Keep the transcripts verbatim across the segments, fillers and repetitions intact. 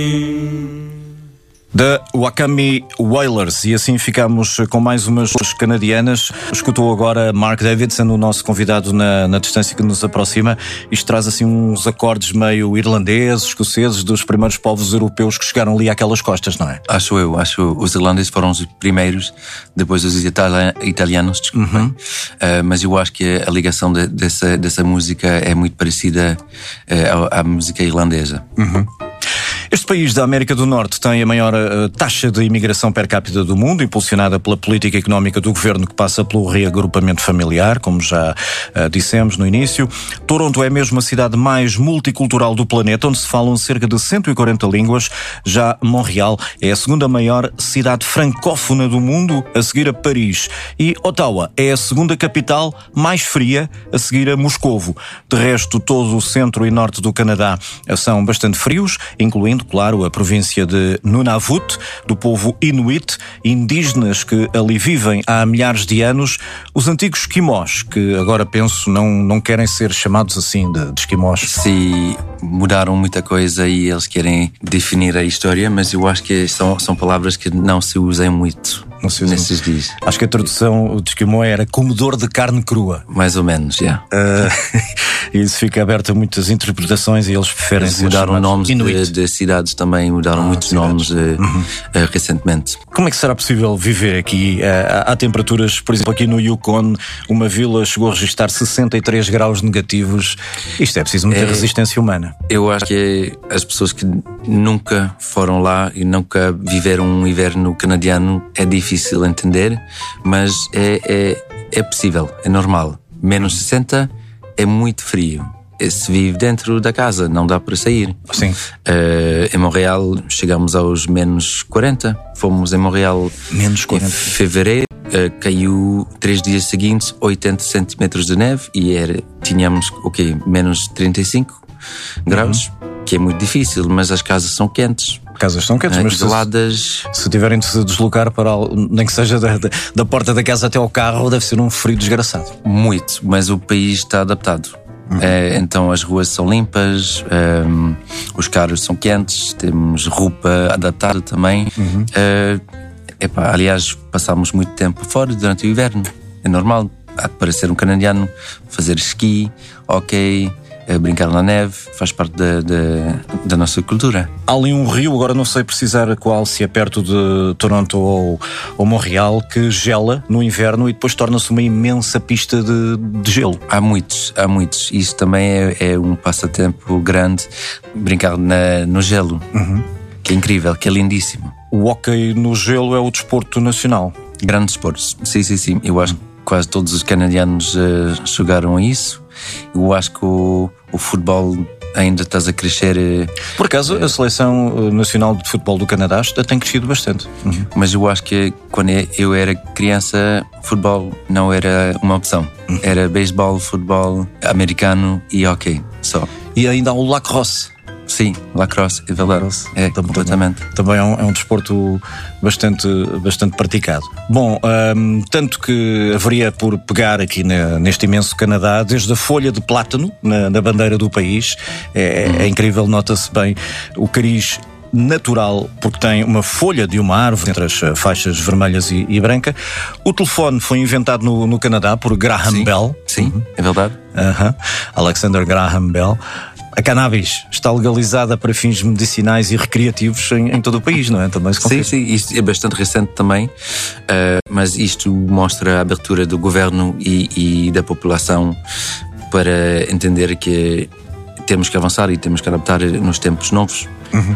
Da Wakami Wailers, e assim ficamos com mais umas canadianas. Escutou agora Mark Davidson, o nosso convidado na, na distância que nos aproxima. Isto traz assim uns acordes meio irlandeses, escoceses, dos primeiros povos europeus que chegaram ali àquelas costas, não é? Acho eu, acho os irlandeses foram os primeiros, depois os itali- italianos, desculpem. Uhum. Uh, mas eu acho que a ligação de, dessa, dessa música é muito parecida uh, à, à música irlandesa. Uhum. Este país da América do Norte tem a maior uh, taxa de imigração per capita do mundo, impulsionada pela política económica do governo, que passa pelo reagrupamento familiar, como já uh, dissemos no início. Toronto é mesmo a cidade mais multicultural do planeta, onde se falam cerca de cento e quarenta línguas. Já Montreal é a segunda maior cidade francófona do mundo, a seguir a Paris. E Ottawa é a segunda capital mais fria, a seguir a Moscovo. De resto, todo o centro e norte do Canadá são bastante frios, incluindo, claro, a província de Nunavut, do povo Inuit, indígenas que ali vivem há milhares de anos, os antigos esquimós, que agora penso não, não querem ser chamados assim de, de esquimós. Sim, mudaram muita coisa e eles querem definir a história, mas eu acho que são, são palavras que não se usam muito nesses dias. Acho que a tradução de esquimó era comedor de carne crua. Mais ou menos, já. Yeah. Uh, isso fica aberto a muitas interpretações e eles preferem eles ser mudaram nomes Inuit. de, de cidades também, mudaram ah, muitos cidades. nomes uh, uhum. uh, recentemente. Como é que será possível viver aqui? Uh, há temperaturas, por exemplo, aqui no Yukon, uma vila chegou a registrar sessenta e três graus negativos. Isto é preciso muita é, resistência humana. Eu acho que as pessoas que nunca foram lá e nunca viveram um inverno canadiano é difícil entender, mas é, é, é possível, é normal. Menos sessenta é muito frio. Se vive dentro da casa, não dá para sair. Sim. Uh, em Montreal chegamos aos menos quarenta. Fomos em Montreal menos quarenta. Em fevereiro. Uh, caiu três dias seguintes oitenta centímetros de neve e era, tínhamos o quê? Menos trinta e cinco graus, uhum. que é muito difícil, mas as casas são quentes. Casas são quentes, uh, mas isoladas. Se, se tiverem de se deslocar para nem que seja da, da, da porta da casa até ao carro, deve ser um frio desgraçado. Muito, mas o país está adaptado. Uhum. É, então as ruas são limpas, um, os carros são quentes, temos roupa adaptada também. Uhum. Uh, epá, aliás, passámos muito tempo fora durante o inverno. É normal, há de parecer um canadiano, fazer esqui, ok, uh, brincar na neve, faz parte da, da, da nossa cultura. Há ali um rio, agora não sei precisar qual, se é perto de Toronto ou, ou Montreal, que gela no inverno e depois torna-se uma imensa pista de, de gelo. Há muitos, há muitos. Isso também é, é um passatempo grande, brincar na, no gelo, uhum. que é incrível, que é lindíssimo. O hóquei no gelo é o desporto nacional. Grande desporto, sim, sim, sim. Eu acho que quase todos os canadianos uh, chegaram a isso. Eu acho que o, o futebol ainda está a crescer. Por acaso, a Seleção Nacional de Futebol do Canadá tem crescido bastante. Uhum. Mas eu acho que quando eu era criança, futebol não era uma opção. Uhum. Era beisebol, futebol americano e hockey só. E ainda há o lacrosse. Sim, lacrosse, é verdade. É, também, completamente. Também é um, é um desporto bastante, bastante praticado. Bom, hum, tanto que haveria por pegar aqui na, neste imenso Canadá, desde a folha de plátano na, na bandeira do país. É, hum. é incrível, nota-se bem o cariz natural, porque tem uma folha de uma árvore entre as faixas vermelhas e, e branca. O telefone foi inventado no, no Canadá por Graham sim, Bell. Sim, uhum. é verdade. Uhum. Alexander Graham Bell. A cannabis está legalizada para fins medicinais e recreativos em, em todo o país, não é? Também se confirma. Sim, sim, isto é bastante recente também, uh, mas isto mostra a abertura do governo e, e da população para entender que temos que avançar e temos que adaptar nos tempos novos. Uhum.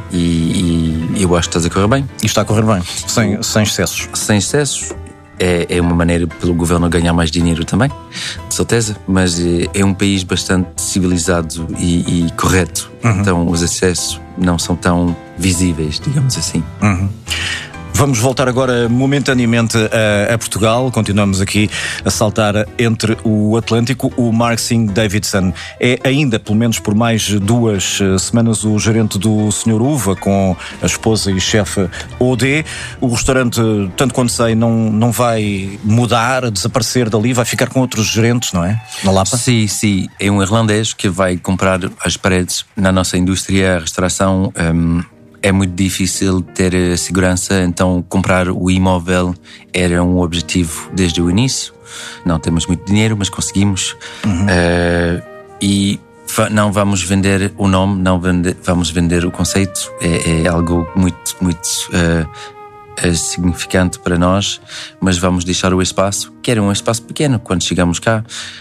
E, e eu acho que está a correr bem. E está a correr bem, sem, sem excessos. Sem excessos. É, é uma maneira pelo governo ganhar mais dinheiro também, de certeza, mas é, é um país bastante civilizado e, e correto, uhum. então os excessos não são tão visíveis, digamos assim. Uhum. Vamos voltar agora momentaneamente a, a Portugal. Continuamos aqui a saltar entre o Atlântico. O Mark Singh Davidson é ainda, pelo menos por mais duas semanas, o gerente do senhor Uva, com a esposa e chefe O D. O restaurante, tanto quanto sei, não, não vai mudar, desaparecer dali, vai ficar com outros gerentes, não é? Na Lapa? Sim, sim. É um irlandês que vai comprar as paredes na nossa indústria, a restauração. Um, é muito difícil ter a segurança, então comprar o imóvel era um objetivo desde o início. Não temos muito dinheiro, mas conseguimos. Uhum. Uh, e não vamos vender o nome, não vende, vamos vender o conceito. É, é algo muito, muito uh, é significante para nós, mas vamos deixar o espaço, que era um espaço pequeno quando chegamos cá.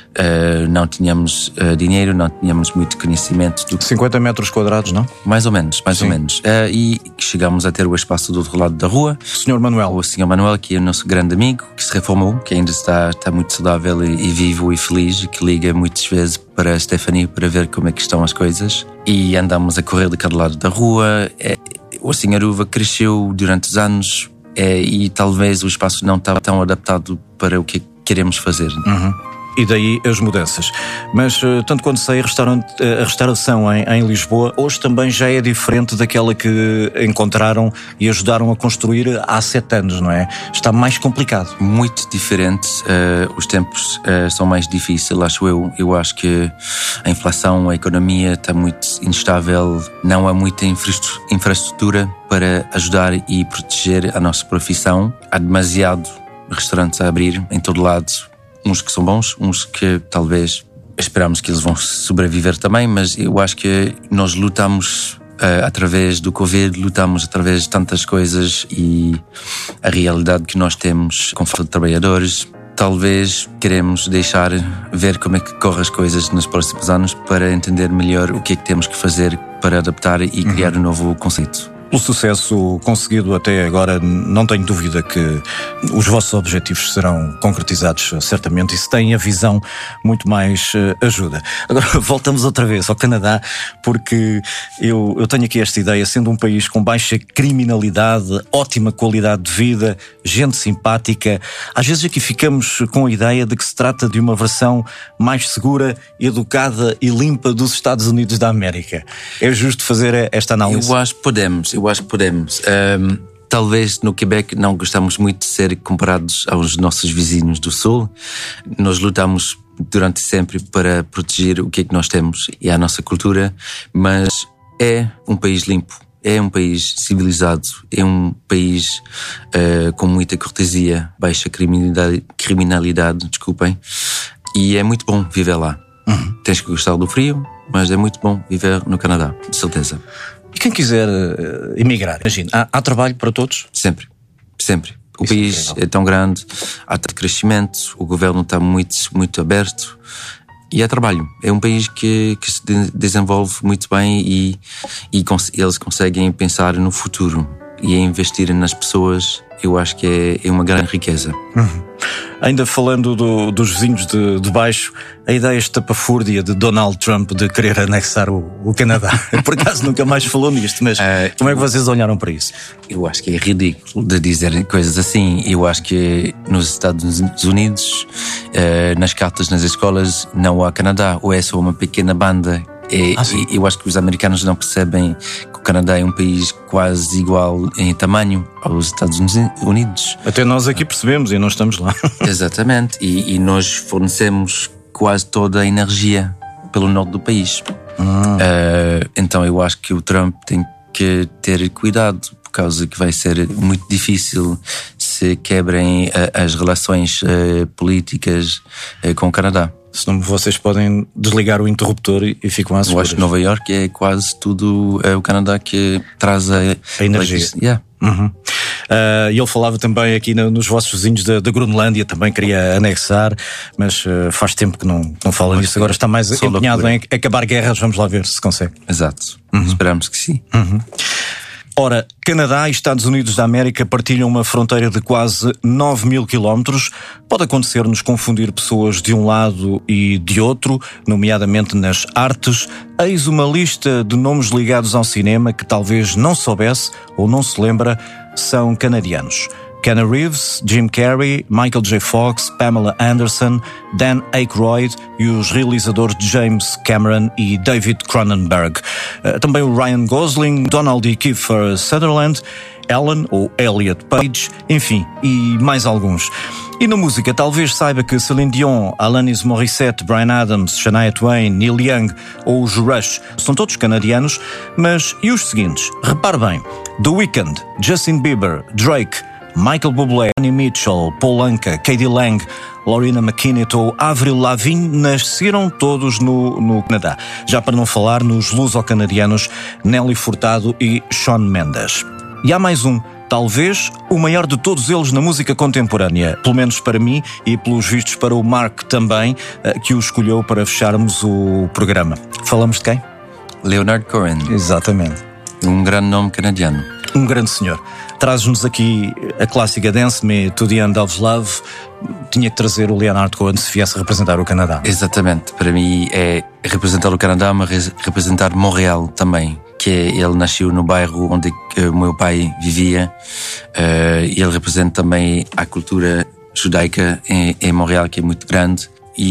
Uh, não tínhamos uh, dinheiro, não tínhamos muito conhecimento do... cinquenta metros quadrados, não? Mais ou menos, mais Sim. ou menos. Uh, e chegamos a ter o espaço do outro lado da rua. O senhor Manuel. O senhor Manuel, que é o nosso grande amigo, que se reformou, que ainda está, está muito saudável e, e vivo e feliz, e que liga muitas vezes para a Stephanie para ver como é que estão as coisas. E andamos a correr de cada lado da rua. É, o senhor Uva cresceu durante os anos é, e talvez o espaço não estava tão adaptado para o que queremos fazer. Uhum. E daí as mudanças. Mas, tanto quanto sei, a, a restauração em, em Lisboa hoje também já é diferente daquela que encontraram e ajudaram a construir há sete anos, não é? Está mais complicado. Muito diferente. Uh, os tempos uh, são mais difíceis, acho eu. Eu acho que a inflação, a economia está muito instável. Não há muita infraestrutura para ajudar e proteger a nossa profissão. Há demasiado restaurantes a abrir em todo lado. Uns que são bons, uns que talvez esperamos que eles vão sobreviver também, mas eu acho que nós lutamos uh, através do Covid, lutamos através de tantas coisas e a realidade que nós temos com falta de trabalhadores. Talvez queremos deixar ver como é que correm as coisas nos próximos anos para entender melhor o que é que temos que fazer para adaptar e criar uhum. um novo conceito. Pelo sucesso conseguido até agora, não tenho dúvida que os vossos objetivos serão concretizados, certamente, e se têm a visão, muito mais ajuda. Agora, voltamos outra vez ao Canadá, porque eu, eu tenho aqui esta ideia, sendo um país com baixa criminalidade, ótima qualidade de vida, gente simpática, às vezes aqui ficamos com a ideia de que se trata de uma versão mais segura, educada e limpa dos Estados Unidos da América. É justo fazer esta análise? Eu acho que podemos. Eu acho que podemos. Um, talvez no Quebec não gostamos muito de ser comparados aos nossos vizinhos do Sul. Nós lutamos durante sempre para proteger o que é que nós temos e a nossa cultura, mas é um país limpo, é um país civilizado, é um país uh, com muita cortesia, baixa criminalidade, criminalidade, desculpem, e é muito bom viver lá. Uhum. Tens que gostar do frio, mas é muito bom viver no Canadá, de certeza. E quem quiser uh, emigrar, imagina, há, há trabalho para todos? Sempre, sempre. O Isso país é, é tão grande, há tanto crescimento, o governo está muito, muito aberto e há trabalho. É um país que, que se de, desenvolve muito bem e, e cons- eles conseguem pensar no futuro e investir nas pessoas. Eu acho que é, é uma grande riqueza. Uhum. Ainda falando do, dos vizinhos de, de baixo, a ideia estapafúrdia de Donald Trump de querer anexar o, o Canadá. Por acaso nunca mais falou nisto, mas uh, como é que vocês olharam para isso? Eu acho que é ridículo de dizer coisas assim. Eu acho que nos Estados Unidos, uh, nas cartas nas escolas, não há Canadá, ou é só uma pequena banda. E, ah, e eu acho que os americanos não percebem que o Canadá é um país quase igual em tamanho aos Estados Unidos. Até nós aqui percebemos e não estamos lá. Exatamente, e, e nós fornecemos quase toda a energia pelo norte do país. Ah. Uh, então eu acho que o Trump tem que ter cuidado, por causa que vai ser muito difícil se quebrem uh, as relações uh, políticas uh, com o Canadá. Senão vocês podem desligar o interruptor e, e ficam às seguras. Eu acho que Nova York é quase tudo é o Canadá que traz a, a energia. Yeah. Uhum. Uh, e ele falava também aqui no, nos vossos vizinhos da, da Groenlândia, também queria anexar, mas uh, faz tempo que não, não fala nisso. Agora está mais empenhado em acabar guerras. Vamos lá ver se consegue. Exato. Uhum. Esperamos que sim. Uhum. Ora, Canadá e Estados Unidos da América partilham uma fronteira de quase nove mil quilómetros. Pode acontecer-nos confundir pessoas de um lado e de outro, nomeadamente nas artes. Eis uma lista de nomes ligados ao cinema que talvez não soubesse ou não se lembra, são canadianos. Keanu Reeves, Jim Carrey, Michael J. Fox, Pamela Anderson, Dan Aykroyd e os realizadores James Cameron e David Cronenberg. Também o Ryan Gosling, Donald e Kiefer Sutherland, Ellen ou Elliot Page, enfim, e mais alguns. E na música, talvez saiba que Celine Dion, Alanis Morissette, Bryan Adams, Shania Twain, Neil Young ou os Rush são todos canadianos, mas e os seguintes? Repare bem, The Weeknd, Justin Bieber, Drake, Michael Bublé, Annie Mitchell, Paul Anka, Katie Lang, Lorena McKinnon ou Avril Lavigne nasceram todos no, no Canadá. Já para não falar nos luso-canadianos Nelly Furtado e Shawn Mendes. E há mais um, talvez o maior de todos eles na música contemporânea, pelo menos para mim e pelos vistos para o Mark também, que o escolheu para fecharmos o programa. Falamos de quem? Leonard Cohen. Exatamente. Um grande nome canadiano. Um grande senhor. Traz-nos aqui a clássica Dance Me to the End of Love. Tinha que trazer o Leonard Cohen se viesse representar o Canadá. Exatamente. Para mim é representar o Canadá, mas representar Montreal também. Que é, ele nasceu no bairro onde uh, o meu pai vivia. Uh, ele representa também a cultura judaica em, em Montreal, que é muito grande.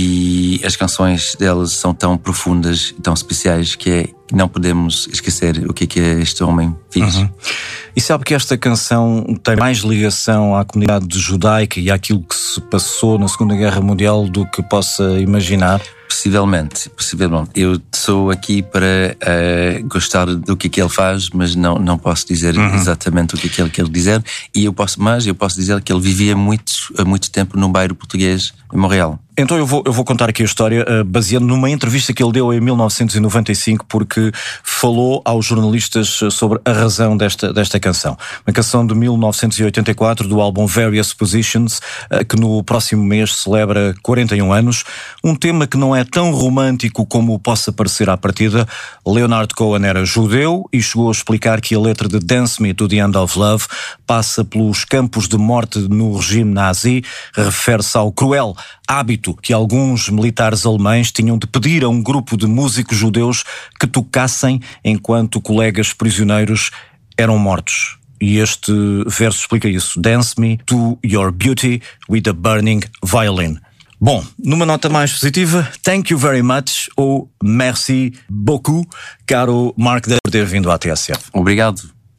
E as canções deles são tão profundas e tão especiais que é, não podemos esquecer o que é que este homem fez. Uhum. E sabe que esta canção tem mais ligação à comunidade judaica e àquilo que se passou na Segunda Guerra Mundial do que possa imaginar? Possivelmente, possivelmente. Eu sou aqui para uh, gostar do que é que ele faz, mas não, não posso dizer uhum. exatamente o que é que ele quer dizer. E eu posso mais, eu posso dizer que ele vivia muito, muito tempo num bairro português em Montreal. Então eu vou, eu vou contar aqui a história uh, baseando numa entrevista que ele deu em mil novecentos e noventa e cinco, porque falou aos jornalistas sobre a razão desta, desta canção. Uma canção de mil novecentos e oitenta e quatro do álbum Various Positions, uh, que no próximo mês celebra quarenta e um anos. Um tema que não é tão romântico como possa parecer à partida. Leonard Cohen era judeu e chegou a explicar que a letra de Dance Me to the End of Love passa pelos campos de morte no regime nazi, refere-se ao cruel hábito que alguns militares alemães tinham de pedir a um grupo de músicos judeus que tocassem enquanto colegas prisioneiros eram mortos. E este verso explica isso. Dance me to your beauty with a burning violin. Bom, numa nota mais positiva, thank you very much ou merci beaucoup, caro Mark, por ter vindo à T S F. Obrigado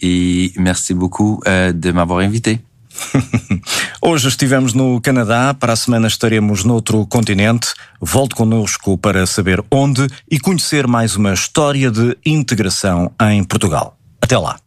e merci beaucoup uh, de m'avoir invité. Hoje estivemos no Canadá, para a semana estaremos noutro continente. Volte connosco para saber onde e conhecer mais uma história de integração em Portugal. Até lá.